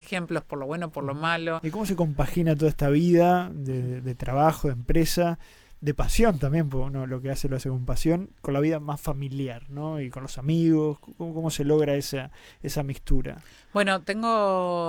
ejemplos, por lo bueno, por lo malo. ¿Y cómo se compagina toda esta vida de trabajo, de empresa, de pasión también, porque uno lo que hace lo hace con pasión, con la vida más familiar, ¿no? Y con los amigos, ¿cómo se logra esa mixtura? Bueno, tengo